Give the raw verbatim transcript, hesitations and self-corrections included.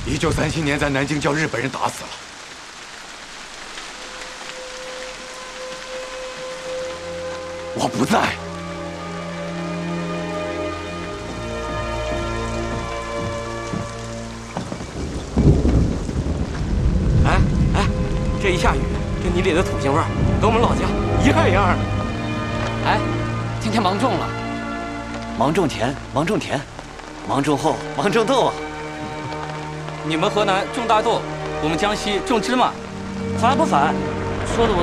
一九三七年在南京叫日本人打死了。我不在。 哎哎，这一下雨，跟你里的土腥味儿跟我们老家一样一样的。 哎，今天芒种了， 芒种田，芒种田，芒种后，芒种豆啊！ 你们河南种大豆，我们江西种芝麻， 反不反？说的我。